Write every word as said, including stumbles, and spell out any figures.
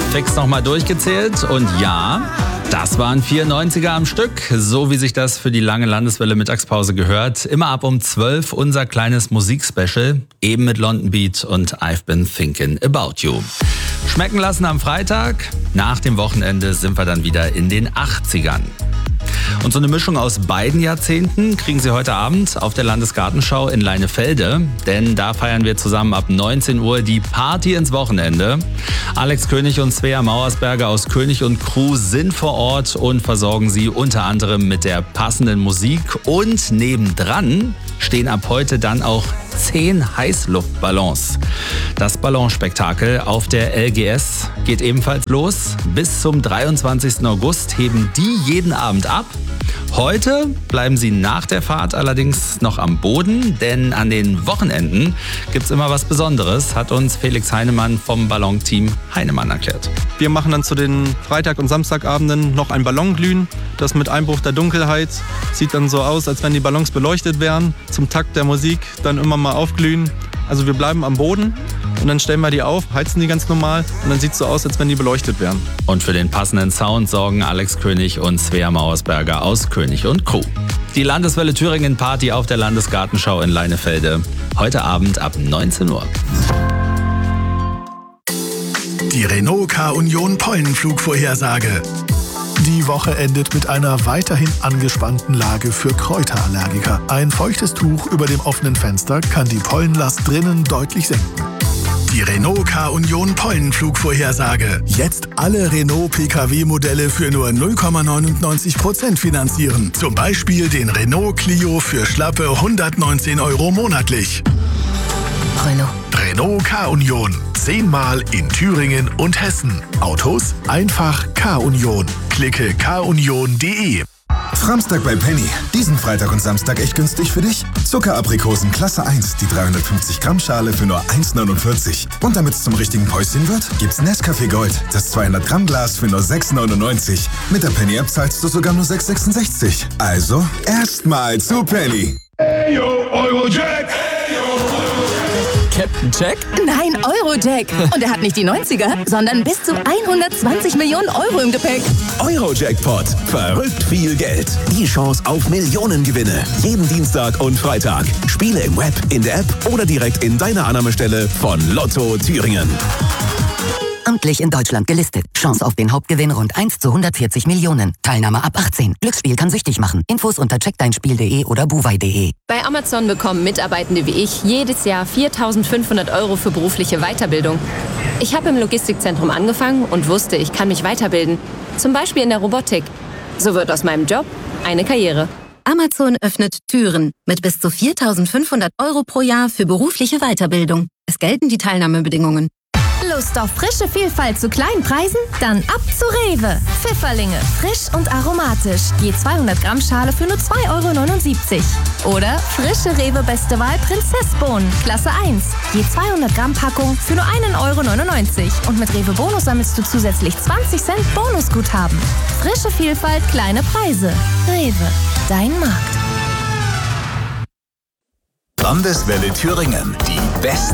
Fix nochmal durchgezählt und ja, das waren vierundneunziger am Stück, so wie sich das für die lange Landeswelle Mittagspause gehört. Immer ab um zwölf unser kleines Musikspecial, eben mit London Beat und I've Been Thinking About You. Schmecken lassen am Freitag, nach dem Wochenende sind wir dann wieder in den achtzigern. Und so eine Mischung aus beiden Jahrzehnten kriegen Sie heute Abend auf der Landesgartenschau in Leinefelde. Denn da feiern wir zusammen ab neunzehn Uhr die Party ins Wochenende. Alex König und Svea Mauersberger aus König und Crew sind vor Ort und versorgen Sie unter anderem mit der passenden Musik. Und nebendran stehen ab heute dann auch zehn Heißluftballons. Das Ballonspektakel auf der L G S geht ebenfalls los. Bis zum dreiundzwanzigsten August heben die jeden Abend ab. Heute bleiben sie nach der Fahrt allerdings noch am Boden, denn an den Wochenenden gibt's immer was Besonderes, hat uns Felix Heinemann vom Ballonteam Heinemann erklärt. Wir machen dann zu den Freitag- und Samstagabenden noch ein Ballonglühen. Das mit Einbruch der Dunkelheit sieht dann so aus, als wenn die Ballons beleuchtet wären. Zum Takt der Musik dann immer mal aufglühen. Also wir bleiben am Boden und dann stellen wir die auf, heizen die ganz normal und dann sieht es so aus, als wenn die beleuchtet wären. Und für den passenden Sound sorgen Alex König und Svea Mauersberger aus König und Crew. Die Landeswelle Thüringen Party auf der Landesgartenschau in Leinefelde. Heute Abend ab neunzehn Uhr. Die Renault K-Union Pollenflugvorhersage. Die Woche endet mit einer weiterhin angespannten Lage für Kräuterallergiker. Ein feuchtes Tuch über dem offenen Fenster kann die Pollenlast drinnen deutlich senken. Die Renault K-Union Pollenflugvorhersage. Jetzt alle Renault-P K W-Modelle für nur null Komma neunundneunzig Prozent finanzieren. Zum Beispiel den Renault Clio für schlappe hundertneunzehn Euro monatlich. Renault. Renault K-Union. Zehnmal in Thüringen und Hessen. Autos einfach K-Union. Klicke k union punkt de. Framstag bei Penny. Diesen Freitag und Samstag echt günstig für dich? Zuckeraprikosen Klasse eins, die dreihundertfünfzig Gramm Schale für nur eins neunundvierzig. Und damit es zum richtigen Päuschen wird, gibt's Nescafé Gold, das zweihundert Gramm Glas für nur sechs neunundneunzig. Mit der Penny App zahlst du sogar nur sechs sechsundsechzig. Also erstmal zu Penny. Hey yo, Eurojack! Hey yo, Captain Jack? Nein, Eurojack. Und er hat nicht die neunziger, sondern bis zu hundertzwanzig Millionen Euro im Gepäck. Eurojackpot. Verrückt viel Geld. Die Chance auf Millionengewinne. Jeden Dienstag und Freitag. Spiele im Web, in der App oder direkt in deiner Annahmestelle von Lotto Thüringen. Amtlich in Deutschland gelistet. Chance auf den Hauptgewinn rund eins zu hundertvierzig Millionen. Teilnahme ab achtzehn. Glücksspiel kann süchtig machen. Infos unter check dein spiel punkt de oder buwei punkt de. Bei Amazon bekommen Mitarbeitende wie ich jedes Jahr viertausendfünfhundert Euro für berufliche Weiterbildung. Ich habe im Logistikzentrum angefangen und wusste, ich kann mich weiterbilden. Zum Beispiel in der Robotik. So wird aus meinem Job eine Karriere. Amazon öffnet Türen mit bis zu viertausendfünfhundert Euro pro Jahr für berufliche Weiterbildung. Es gelten die Teilnahmebedingungen. Lust auf frische Vielfalt zu kleinen Preisen? Dann ab zu Rewe. Pfifferlinge, frisch und aromatisch. Je zweihundert Gramm Schale für nur zwei Euro neunundsiebzig. Oder frische Rewe Beste Wahl Prinzessbohnen, Klasse eins. Je zweihundert Gramm Packung für nur einen Euro neunundneunzig. Und mit Rewe Bonus sammelst du zusätzlich zwanzig Cent Bonusguthaben. Frische Vielfalt, kleine Preise. Rewe, dein Markt. Landeswelle Thüringen. Die besten